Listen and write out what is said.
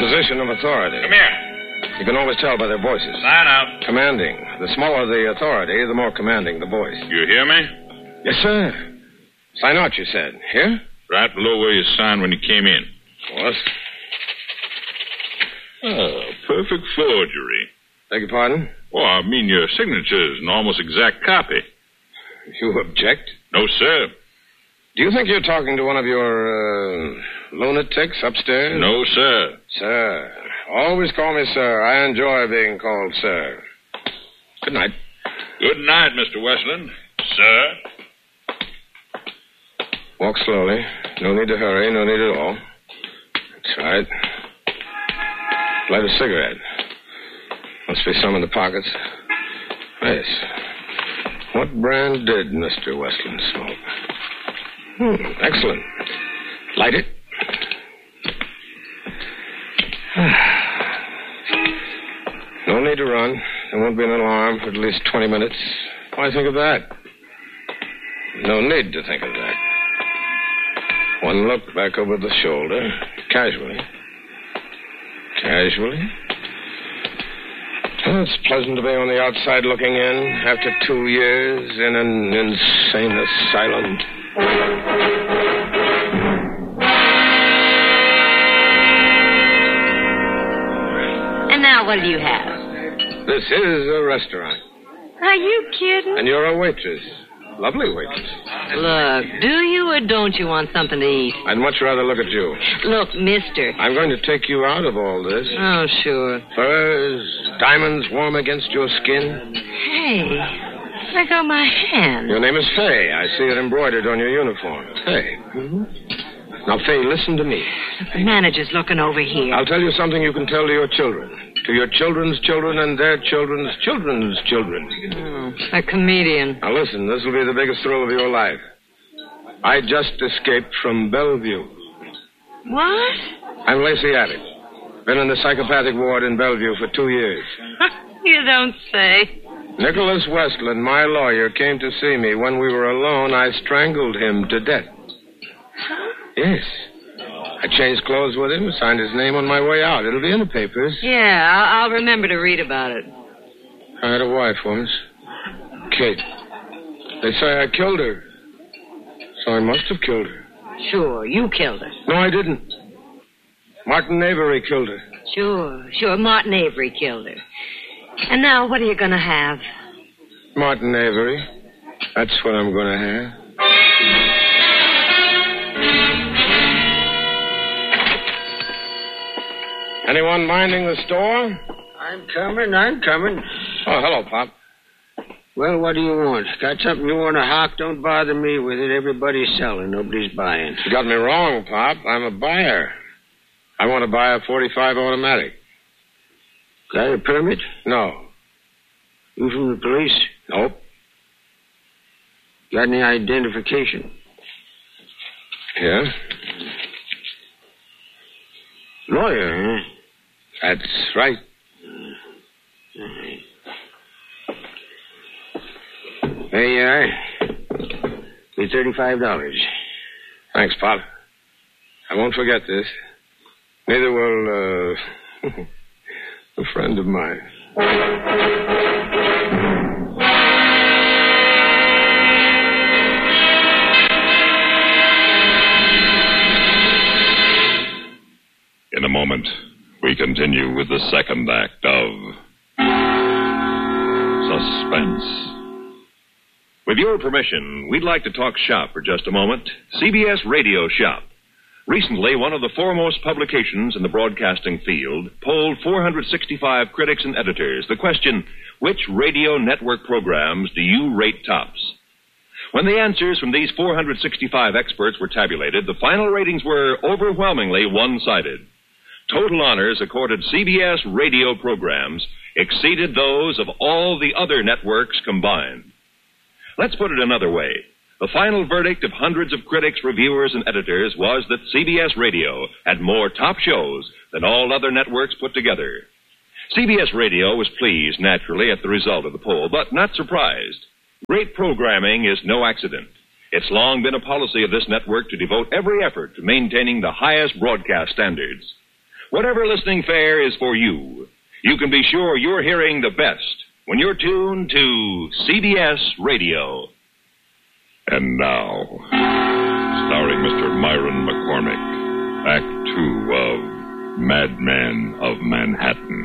position of authority. Come here. You can always tell by their voices. Sign out. Commanding. The smaller the authority, the more commanding the voice. You hear me? Yes, sir. Sign out, you said. Here? Right below where you signed when you came in. What? Oh, perfect forgery. Beg your pardon? Oh, I mean your signature is an almost exact copy. You object? No, sir. Do you think you're talking to one of your, lunatics upstairs? No, sir. Sir. Always call me sir. I enjoy being called sir. Good night. Good night, Mr. Westland. Sir. Walk slowly. No need to hurry. No need at all. That's right. Light a cigarette. Must be some in the pockets. Yes. What brand did Mr. Westland smoke? Excellent. Light it. No need to run. There won't be an alarm for at least 20 minutes. Why think of that? No need to think of that. One look back over the shoulder, casually. Casually. Well, it's pleasant to be on the outside looking in after 2 years in an insane asylum. And now what do you have? This is a restaurant. Are you kidding? And you're a waitress. Lovely waitress. Look, do you or don't you want something to eat? I'd much rather look at you. Look, mister. I'm going to take you out of all this. Oh, sure. Furs, diamonds warm against your skin. Hey, let go my hand. Your name is Fay. I see it embroidered on your uniform. Fay. Mm-hmm. Now, Fay, listen to me. The manager's looking over here. I'll tell you something you can tell to your children. To your children's children and their children's children's children. Oh, a comedian. Now, listen, this will be the biggest thrill of your life. I just escaped from Bellevue. What? I'm Lacey Abbott. Been in the psychopathic ward in Bellevue for 2 years. You don't say. Nicholas Westland, my lawyer, came to see me. When we were alone, I strangled him to death. Huh? Yes. I changed clothes with him, signed his name on my way out. It'll be in the papers. Yeah, I'll remember to read about it. I had a wife once. Kate. They say I killed her. So I must have killed her. Sure, you killed her. No, I didn't. Martin Avery killed her. Sure. Martin Avery killed her. And now, what are you going to have? Martin Avery. That's what I'm going to have. Anyone minding the store? I'm coming. Oh, hello, Pop. Well, what do you want? Got something you want to hawk? Don't bother me with it. Everybody's selling. Nobody's buying. You got me wrong, Pop. I'm a buyer. I want to buy a .45 automatic. Got a permit? No. You from the police? Nope. Got any identification? Yeah? Lawyer, huh? That's right. There you are. Be $35. Thanks, Pop. I won't forget this. Neither will, a friend of mine. In a moment, we continue with the second act of Suspense. With your permission, we'd like to talk shop for just a moment. CBS Radio Shop. Recently, one of the foremost publications in the broadcasting field polled 465 critics and editors the question, which radio network programs do you rate tops? When the answers from these 465 experts were tabulated, the final ratings were overwhelmingly one-sided. Total honors accorded CBS radio programs exceeded those of all the other networks combined. Let's put it another way. The final verdict of hundreds of critics, reviewers, and editors was that CBS Radio had more top shows than all other networks put together. CBS Radio was pleased, naturally, at the result of the poll, but not surprised. Great programming is no accident. It's long been a policy of this network to devote every effort to maintaining the highest broadcast standards. Whatever listening fare is for you, you can be sure you're hearing the best when you're tuned to CBS Radio. And now, starring Mr. Myron McCormick, Act 2 of Madman of Manhattan.